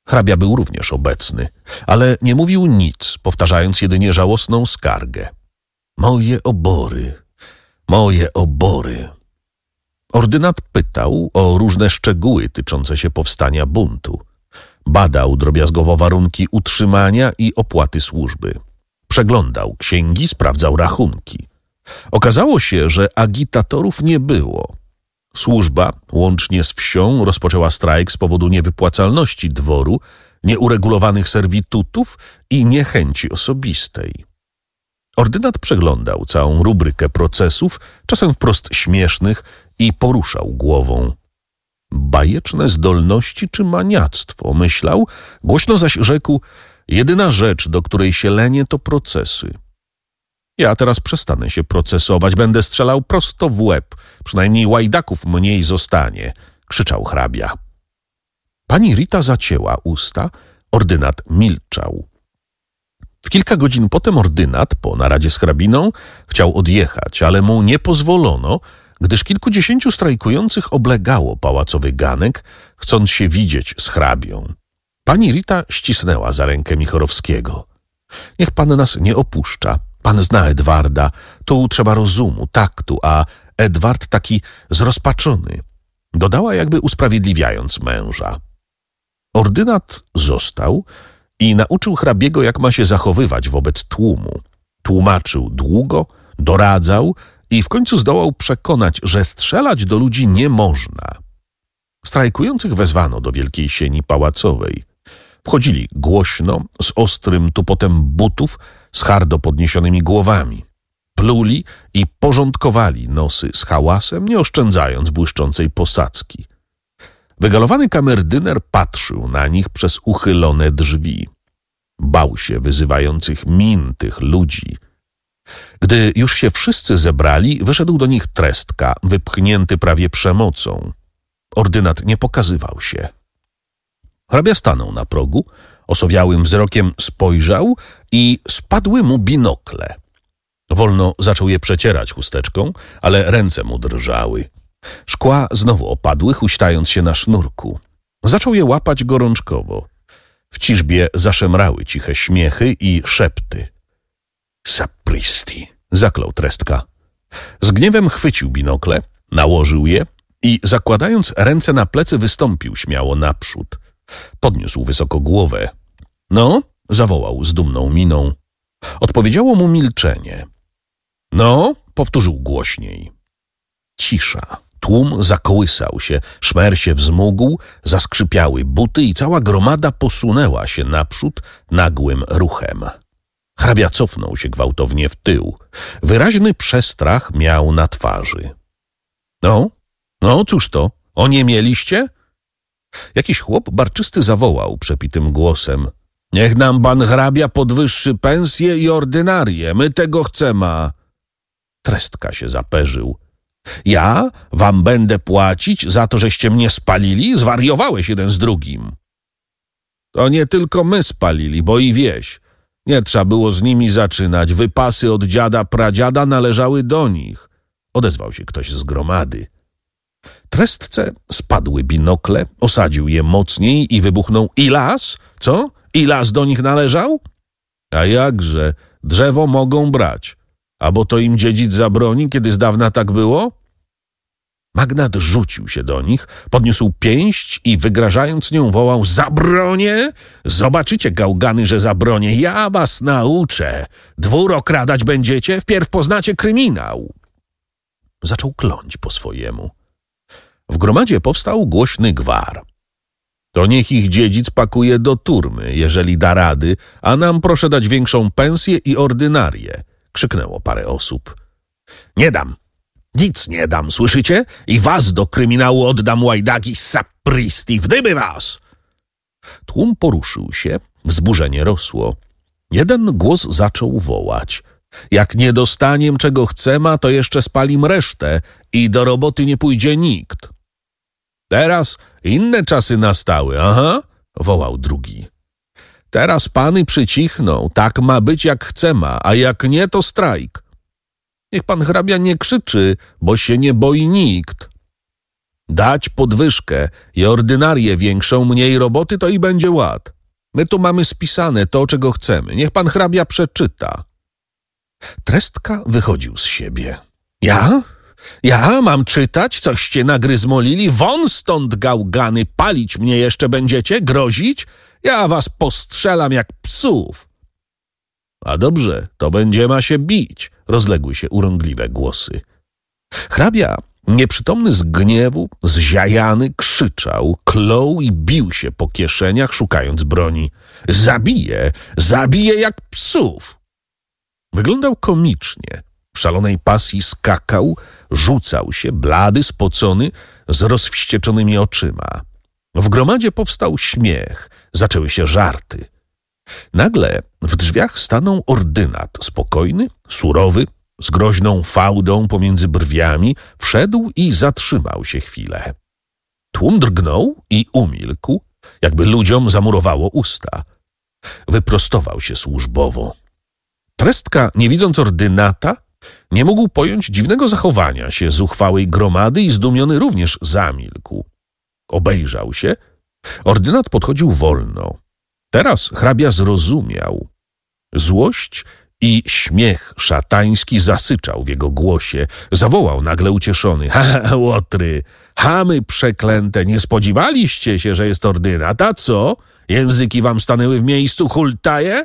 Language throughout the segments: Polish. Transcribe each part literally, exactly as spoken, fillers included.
Hrabia był również obecny, ale nie mówił nic, powtarzając jedynie żałosną skargę. Moje obory, moje obory. Ordynat pytał o różne szczegóły tyczące się powstania buntu. Badał drobiazgowo warunki utrzymania i opłaty służby. Przeglądał księgi, sprawdzał rachunki. Okazało się, że agitatorów nie było. Służba, łącznie z wsią, rozpoczęła strajk z powodu niewypłacalności dworu, nieuregulowanych serwitutów i niechęci osobistej. Ordynat przeglądał całą rubrykę procesów, czasem wprost śmiesznych, i poruszał głową. Bajeczne zdolności czy maniactwo, myślał, głośno zaś rzekł, jedyna rzecz, do której się lenię, to procesy. Ja teraz przestanę się procesować, będę strzelał prosto w łeb, przynajmniej łajdaków mniej zostanie, krzyczał hrabia. Pani Rita zacięła usta, ordynat milczał. W kilka godzin potem ordynat, po naradzie z hrabiną, chciał odjechać, ale mu nie pozwolono, gdyż kilkudziesięciu strajkujących oblegało pałacowy ganek, chcąc się widzieć z hrabią. Pani Rita ścisnęła za rękę Michorowskiego. Niech pan nas nie opuszcza. Pan zna Edwarda. Tu trzeba rozumu, taktu, a Edward taki zrozpaczony. Dodała, jakby usprawiedliwiając męża. Ordynat został i nauczył hrabiego, jak ma się zachowywać wobec tłumu. Tłumaczył długo, doradzał i w końcu zdołał przekonać, że strzelać do ludzi nie można. Strajkujących wezwano do wielkiej sieni pałacowej. Wchodzili głośno, z ostrym tupotem butów, z hardo podniesionymi głowami. Pluli i porządkowali nosy z hałasem, nie oszczędzając błyszczącej posadzki. Wygalowany kamerdyner patrzył na nich przez uchylone drzwi. Bał się wyzywających min tych ludzi. Gdy już się wszyscy zebrali, wyszedł do nich Trestka, wypchnięty prawie przemocą. Ordynat nie pokazywał się. Hrabia stanął na progu, osowiałym wzrokiem spojrzał i spadły mu binokle. Wolno zaczął je przecierać chusteczką, ale ręce mu drżały. Szkła znowu opadły, huśtając się na sznurku. Zaczął je łapać gorączkowo. W ciżbie zaszemrały ciche śmiechy i szepty. Sapristi, zaklął Trestka. Z gniewem chwycił binokle, nałożył je i zakładając ręce na plecy wystąpił śmiało naprzód. Podniósł wysoko głowę. No, zawołał z dumną miną. Odpowiedziało mu milczenie. No, powtórzył głośniej. Cisza. Tłum zakołysał się, szmer się wzmógł, zaskrzypiały buty i cała gromada posunęła się naprzód nagłym ruchem. Hrabia cofnął się gwałtownie w tył. Wyraźny przestrach miał na twarzy. No, no cóż to, oniemieliście? Jakiś chłop barczysty zawołał przepitym głosem. Niech nam pan hrabia podwyższy pensję i ordynarię, my tego chcemy. Trestka się zaperzył. Ja wam będę płacić za to, żeście mnie spalili? Zwariowałeś jeden z drugim. To nie tylko my spalili, bo i wieś. Nie trzeba było z nimi zaczynać. Wypasy od dziada pradziada należały do nich. Odezwał się ktoś z gromady. Trestce spadły binokle, osadził je mocniej i wybuchnął. I las? Co? I las do nich należał? A jakże? Drzewo mogą brać. A bo to im dziedzic zabroni, kiedy z dawna tak było? Magnat rzucił się do nich, podniósł pięść i wygrażając nią wołał: Zabronię? Zobaczycie, gałgany, że zabronię. Ja was nauczę. Dwór okradać będziecie, wpierw poznacie kryminał. Zaczął kląć po swojemu. W gromadzie powstał głośny gwar. To niech ich dziedzic pakuje do turmy, jeżeli da rady, a nam proszę dać większą pensję i ordynarię, krzyknęło parę osób. Nie dam, nic nie dam, słyszycie? I was do kryminału oddam, łajdaki, sapristi, w dyby was! Tłum poruszył się, wzburzenie rosło. Jeden głos zaczął wołać. Jak nie dostaniem czego chcemy, to jeszcze spalim resztę i do roboty nie pójdzie nikt. Teraz inne czasy nastały, aha, wołał drugi. Teraz pany przycichną, tak ma być jak chcemy, a jak nie, to strajk. Niech pan hrabia nie krzyczy, bo się nie boi nikt. Dać podwyżkę i ordynarię większą, mniej roboty, to i będzie ład. My tu mamy spisane to, czego chcemy. Niech pan hrabia przeczyta. Trestka wychodził z siebie. Ja? Ja mam czytać? Coście nagryzmolili? Won stąd, gałgany! Palić mnie jeszcze będziecie? Grozić? Ja was postrzelam jak psów. A dobrze, to będzie ma się bić, rozległy się urągliwe głosy. Hrabia, nieprzytomny z gniewu, zziajany, krzyczał, klął i bił się po kieszeniach, szukając broni. Zabiję, zabiję jak psów. Wyglądał komicznie. W szalonej pasji skakał, rzucał się, blady, spocony, z rozwścieczonymi oczyma. W gromadzie powstał śmiech, zaczęły się żarty. Nagle w drzwiach stanął ordynat, spokojny, surowy, z groźną fałdą pomiędzy brwiami, wszedł i zatrzymał się chwilę. Tłum drgnął i umilkł, jakby ludziom zamurowało usta. Wyprostował się służbowo. Trestka, nie widząc ordynata, nie mógł pojąć dziwnego zachowania się zuchwałej gromady i zdumiony również zamilkł. Obejrzał się. Ordynat podchodził wolno. Teraz hrabia zrozumiał. Złość i śmiech szatański zasyczał w jego głosie. Zawołał nagle ucieszony. Ha, łotry, chamy przeklęte, nie spodziewaliście się, że jest ordynat, a co? Języki wam stanęły w miejscu, hultaje?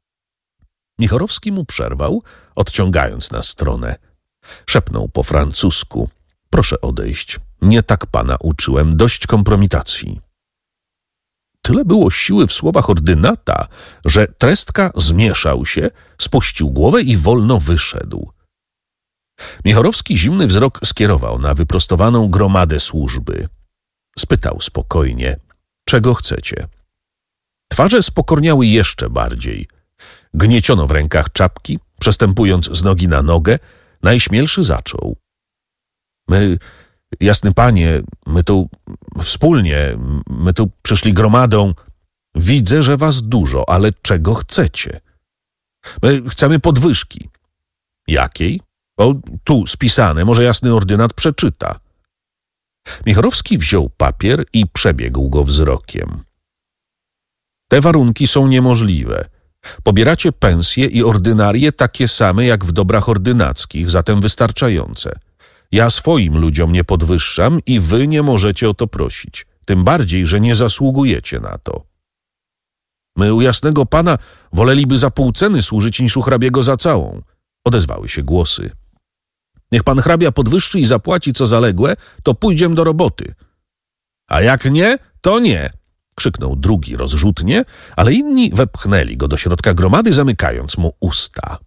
Michorowski mu przerwał, odciągając na stronę. Szepnął po francusku. Proszę odejść. Nie tak pana uczyłem. Dość kompromitacji. Tyle było siły w słowach ordynata, że Trestka zmieszał się, spuścił głowę i wolno wyszedł. Michorowski zimny wzrok skierował na wyprostowaną gromadę służby. Spytał spokojnie, czego chcecie? Twarze spokorniały jeszcze bardziej. Gnieciono w rękach czapki, przestępując z nogi na nogę, najśmielszy zaczął. My, jasny panie, my tu wspólnie, my tu przyszli gromadą. Widzę, że was dużo, ale czego chcecie? My chcemy podwyżki. Jakiej? O, tu spisane, może jasny ordynat przeczyta. Michorowski wziął papier i przebiegł go wzrokiem. Te warunki są niemożliwe. Pobieracie pensje i ordynarie takie same jak w dobrach ordynackich, zatem wystarczające. Ja swoim ludziom nie podwyższam i wy nie możecie o to prosić. Tym bardziej, że nie zasługujecie na to. My u jasnego pana woleliby za pół ceny służyć niż u hrabiego za całą. Odezwały się głosy. Niech pan hrabia podwyższy i zapłaci co zaległe, to pójdziem do roboty. A jak nie, to nie, krzyknął drugi rozrzutnie, ale inni wepchnęli go do środka gromady, zamykając mu usta.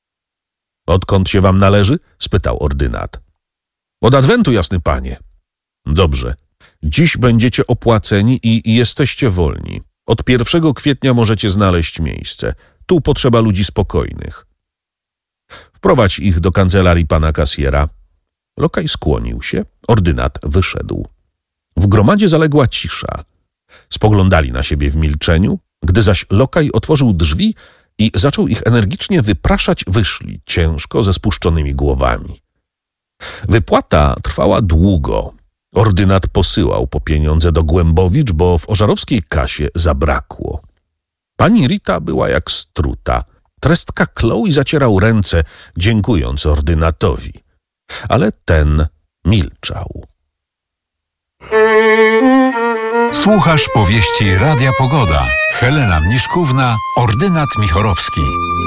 Odkąd się wam należy? Spytał ordynat. Od adwentu, jasny panie. Dobrze. Dziś będziecie opłaceni i jesteście wolni. Od pierwszego kwietnia możecie znaleźć miejsce. Tu potrzeba ludzi spokojnych. Wprowadź ich do kancelarii pana kasjera. Lokaj skłonił się, ordynat wyszedł. W gromadzie zaległa cisza. Spoglądali na siebie w milczeniu, gdy zaś lokaj otworzył drzwi i zaczął ich energicznie wypraszać, wyszli ciężko ze spuszczonymi głowami. Wypłata trwała długo. Ordynat posyłał po pieniądze do Głębowicz, bo w ożarowskiej kasie zabrakło. Pani Rita była jak struta. Trestka klął i zacierał ręce, dziękując ordynatowi. Ale ten milczał. Słuchasz powieści Radia Pogoda. Helena Mniszkówna, ordynat Michorowski.